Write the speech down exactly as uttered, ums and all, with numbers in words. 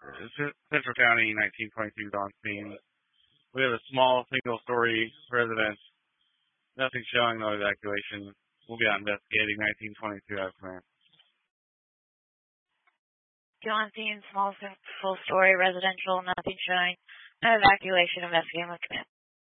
Central County, nineteen twenty-two dawn scene. We have a small single-story residence. Nothing showing, no evacuation. We'll be out investigating. nineteen twenty-two out of command. Dawn scene, small full story residential, nothing showing. No evacuation, investigating with command.